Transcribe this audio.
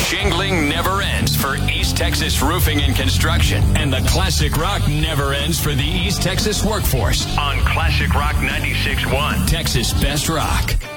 Shingling never ends for East Texas Roofing and Construction. And the Classic Rock never ends for the East Texas workforce. On Classic Rock 96.1, Texas Best Rock.